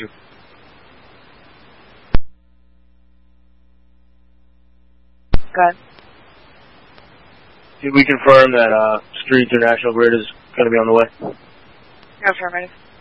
you. Go ahead. Did we confirm that Streets or National Grid is going to be on the way? Affirmative.